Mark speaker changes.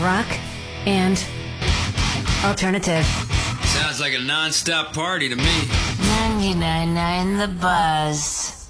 Speaker 1: rock and alternative.
Speaker 2: Sounds like a non-stop party to me.
Speaker 3: 99.9 The Buzz.